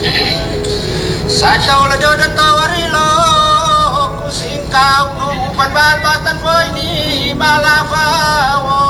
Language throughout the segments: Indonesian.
Saja olah jodoh tawarilo kusingkau nupan balbatan boy ni malafawo.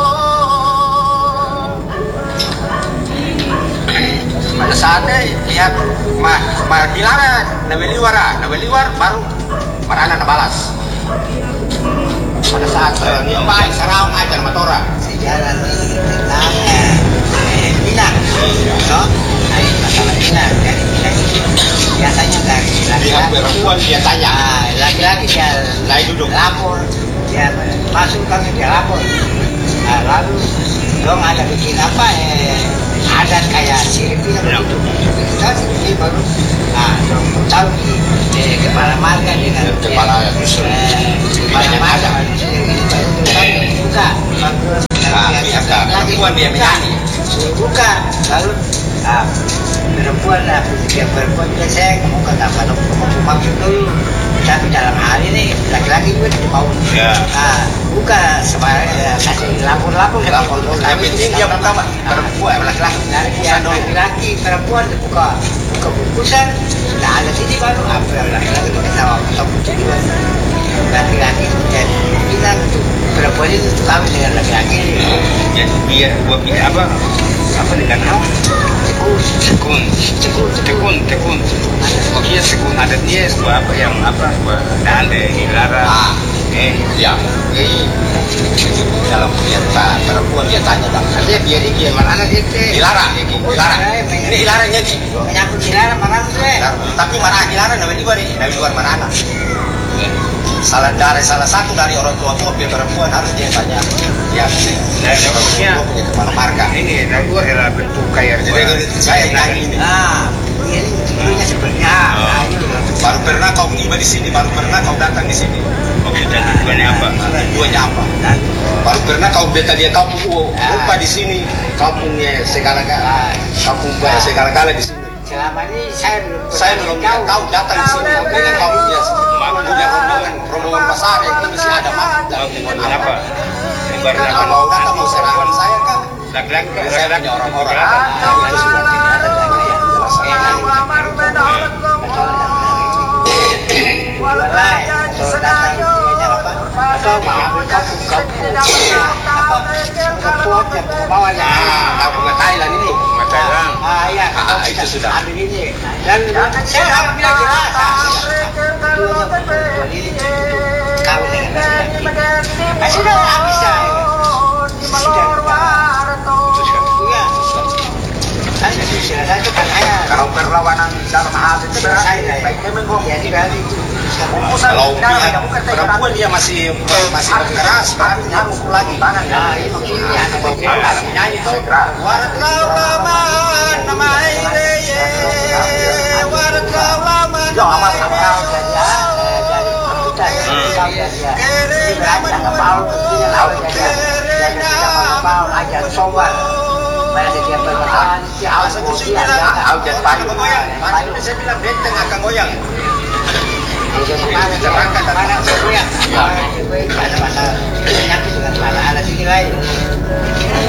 Pada saatnya lihat mah hilangan naweliwar baru marana nabalas. Pada saat nyempai sarang aja sama tora sejarah di tentang Minang, no? Masalah Minang dari Minang itu biasanya dari laki-laki perempuan dia tanya, laki-laki dia naik duduk lapor, dia masuk kami dia lapor, lalu dong ada bikin apa adat kayak Filipina begitu, kita sendiri baru, dong tahu di kepala marga dengan kepala dusun, kepala marga buka, perempuan dia menyanyi, buka, lalu perempuan biasanya kamu kata kalau maksud dulu, tapi dalam hal ini laki-laki juga mau buka sebenarnya kasih lapor yang penting dia pertama perempuan laki-laki perempuan buka bungkusan nah ada sini baru laki-laki kita atau juga laki-laki jadi bilang perempuan itu kami dengan laki-laki jadi dia buat apa dengan apa tekun pokoknya tekun ada dia sebuah apa yang apa dande dilarang ya dalam pernyataan perempuan dia tanya bang dia biar dia mana dia dilarang ini dilarangnya sih menyangkut dilarang mana tapi mana dilarang dari luar mana anak salah satu dari orang tua biar perempuan harus dia tanya ya maksudnya kepala marga ini dari luar adalah bentuk kayak saya ini ini sebenarnya baru pernah kau tiba di sini baru pernah kau datang di sini dan tujuannya apa baru pernah kau beta dia kampung rupa di sini kampungnya segala-gala di sini selama ini saya belum tahu datang di sini dengan kau punya rombongan pasar yang masih ada apa kalau mau datang mau serangan saya kan laki-laki saya punya orang-orang itu sudah kampung Thailand ini itu sudah dan saya bilang jelas kau dengan sudah bisa kalau perlawanan dalam hal itu selesai kalau perempuan dia masih berkeras berarti harus lagi nyanyi itu saya bilang benteng akan goyang. Ada masalah penyakit dengan masalah ada sini lain.